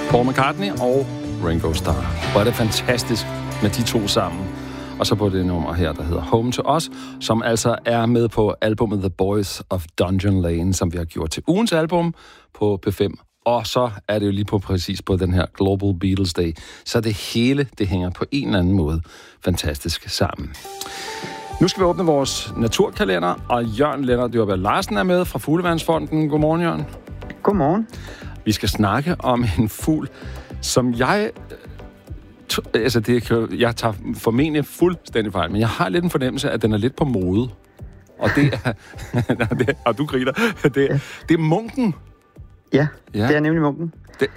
Paul McCartney og Ringo Starr. Hvor er det fantastisk med de to sammen. Og så på det nummer her, der hedder Home to Us, som altså er med på albumet The Boys of Dungeon Lane, som vi har gjort til ugens album på P5. Og så er det jo lige præcis på den her Global Beatles Day. Så det hele, det hænger på en eller anden måde fantastisk sammen. Nu skal vi åbne vores naturkalender, og Jørgen Lennart Dyrberg Larsen er med fra Fugleværnsfonden. Godmorgen, Jørgen. Godmorgen. Vi skal snakke om en fugl, som jeg tager formentlig fuldstændig fejl, men jeg har lidt en fornemmelse, at den er lidt på mode. Og det er... og du griner. Det er munken. Ja, det er nemlig munken.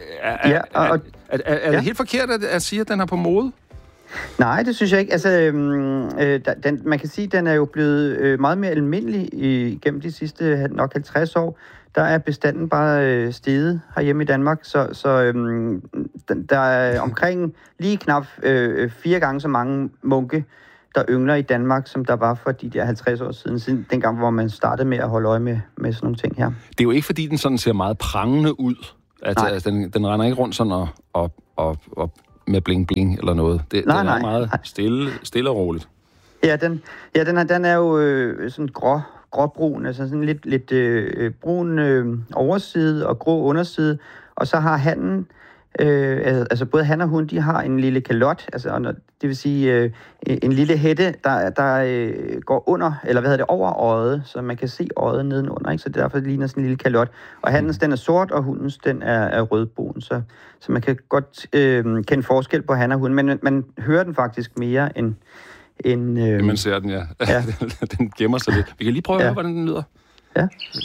Er det helt forkert at sige, at den er på mode? Nej, det synes jeg ikke. Altså, man kan sige, at den er jo blevet meget mere almindelig gennem de sidste nok 50 år. Der er bestanden bare steget herhjemme i Danmark, så der er omkring lige knap 4 gange så mange munke, der yngler i Danmark, som der var for de der 50 år siden dengang, hvor man startede med at holde øje med sådan nogle ting her. Det er jo ikke, fordi den sådan ser meget prangende ud. Altså, den render ikke rundt sådan og med bling-bling eller noget. Den er meget stille og roligt. Ja, den er jo sådan gråbrun, altså sådan lidt brun overside og grå underside. Og så har hannen, altså både han og hun, de har en lille kalot, altså det vil sige en lille hætte, der går under, eller over øjet, så man kan se øjet nedenunder, ikke? Så derfor det ligner sådan en lille kalot. Og hannens, den er sort, og hundens, den er rødbrun, så man kan godt kende forskel på han og hun, men man hører den faktisk mere end man ser den, ja. Den gemmer sig lidt. Vi kan lige prøve at høre, hvordan den lyder. Ja.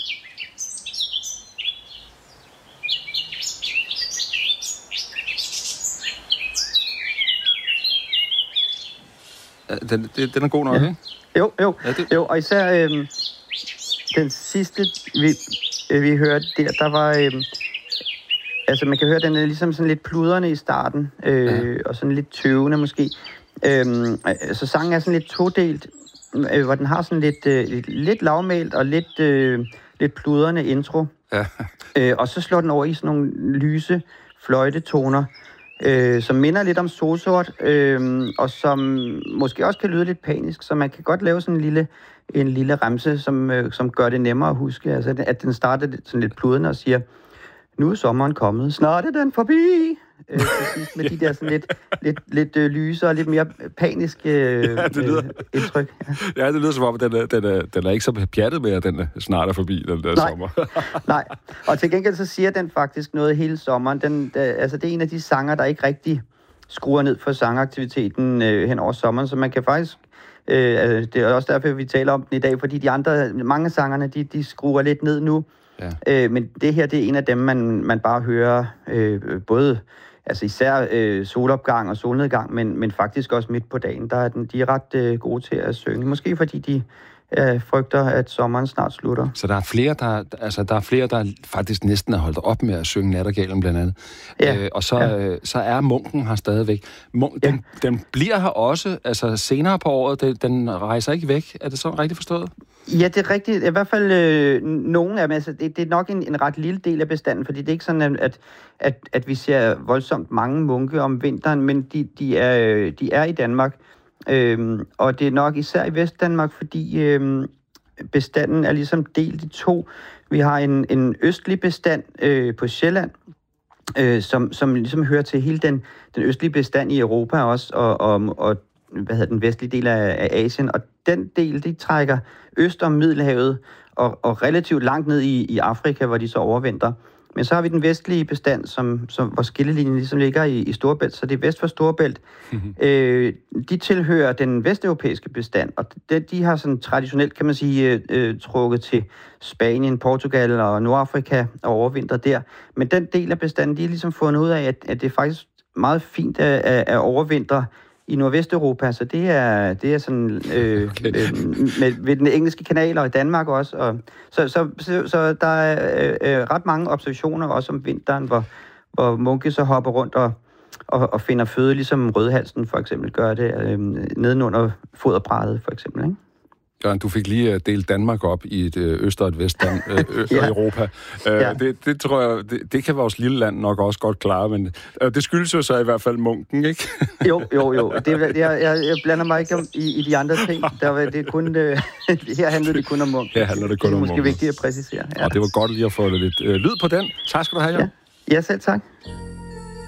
Den er god nok, ikke? Jo, og især den sidste, vi hørte der var... altså, man kan høre, den er ligesom sådan lidt pludrende i starten, og sådan lidt tøvende måske. Så sangen er sådan lidt todelt, hvor den har sådan lidt lavmælt og lidt pludrende intro. Ja. Og så slår den over i sådan nogle lyse fløjtetoner, som minder lidt om solsort, og som måske også kan lyde lidt panisk, så man kan godt lave sådan en lille remse, som gør det nemmere at huske. Altså, at den starter sådan lidt pludrende og siger, nu er sommeren kommet, snart er den forbi. Med de der sådan lidt lyse og lidt mere paniske indtryk. Ja, det lyder som om, den er ikke så pjattet med, at den snart er forbi, den der sommer. Nej, og til gengæld så siger den faktisk noget hele sommeren. Altså, det er en af de sanger, der ikke rigtig skruer ned for sangaktiviteten hen over sommeren, så man kan faktisk... det er også derfor, vi taler om den i dag, fordi mange af sangerne, de skruer lidt ned nu. Ja. Men det her, det er en af dem, man bare hører både, altså især solopgang og solnedgang, men faktisk også midt på dagen. De er ret gode til at synge. Måske fordi de frygter, at sommeren snart slutter. Så der er flere, der faktisk næsten er holdt op med at synge Nattergalen blandt andet. Ja. Og så er munken her stadigvæk. Den bliver her også, altså senere på året, den rejser ikke væk. Er det så rigtigt forstået? Ja, det er rigtigt. I hvert fald nogen af dem. Altså, det er nok en ret lille del af bestanden, fordi det er ikke sådan, at vi ser voldsomt mange munke om vinteren, men de er i Danmark. Og det er nok især i Vestdanmark, fordi bestanden er ligesom delt i to. Vi har en østlig bestand på Sjælland, som ligesom hører til hele den østlige bestand i Europa også, og den vestlige del af Asien. Og den del, de trækker øst om Middelhavet og relativt langt ned i Afrika, hvor de så overvintrer. Men så har vi den vestlige bestand, hvor skillelinjen ligesom ligger i Storebælt, så det er vest for Storebælt. De tilhører den vesteuropæiske bestand, og de har sådan traditionelt, kan man sige, trukket til Spanien, Portugal og Nordafrika og overvintret der. Men den del af bestanden, de har ligesom fundet ud af, at det er faktisk meget fint at overvintre i Nordvesteuropa, så det er sådan ved den engelske kanal og i Danmark også. Og så der er ret mange observationer også om vinteren, hvor munke så hopper rundt og finder føde, ligesom rødhalsen for eksempel gør det, nedenunder foderbrættet for eksempel, ikke? Jørgen, du fik lige delt Danmark op i et øst og et vest Europa. Det tror jeg, det kan vores lille land nok også godt klare, men det skyldes jo så i hvert fald munken, ikke? Jo. Jeg blander mig ikke i de andre ting. Her handlede det kun om munken. Her handler det kun om munken. Det er måske vigtigt at præcisere. Ja. Og det var godt lige at få lidt lyd på den. Tak skal du have, Jørgen. Ja, selv tak.